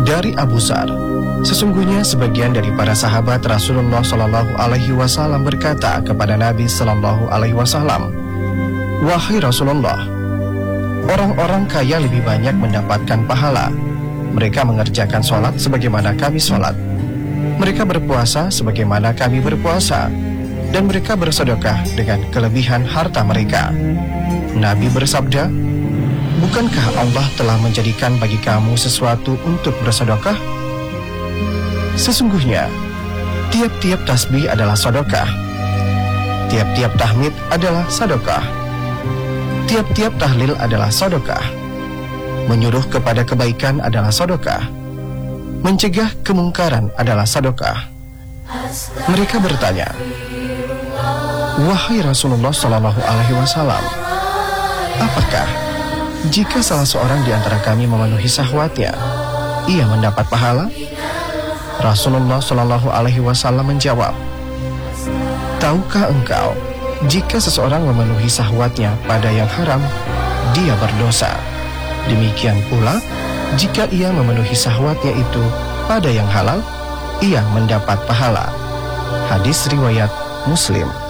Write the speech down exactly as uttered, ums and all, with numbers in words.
Dari Abu Dzar, sesungguhnya sebagian dari para sahabat Rasulullah Shallallahu Alaihi Wasallam berkata kepada Nabi Shallallahu Alaihi Wasallam, "Wahai Rasulullah, orang-orang kaya lebih banyak mendapatkan pahala. Mereka mengerjakan sholat sebagaimana kami sholat. Mereka berpuasa sebagaimana kami berpuasa. Dan mereka bersedekah dengan kelebihan harta mereka." Nabi bersabda, "Bukankah Allah telah menjadikan bagi kamu sesuatu untuk bersedekah? Sesungguhnya, tiap-tiap tasbih adalah sedekah. Tiap-tiap tahmid adalah sedekah. Tiap-tiap tahlil adalah sedekah. Menyuruh kepada kebaikan adalah sedekah. Mencegah kemungkaran adalah sedekah." Mereka bertanya, "Wahai Rasulullah Shallallahu Alaihi Wasallam, apakah jika salah seorang di antara kami memenuhi syahwatnya, ia mendapat pahala?" Rasulullah Shallallahu Alaihi Wasallam menjawab, "Tahukah engkau, jika seseorang memenuhi syahwatnya pada yang haram, dia berdosa. Demikian pula, jika ia memenuhi syahwatnya itu pada yang halal, ia mendapat pahala." Hadis riwayat Muslim.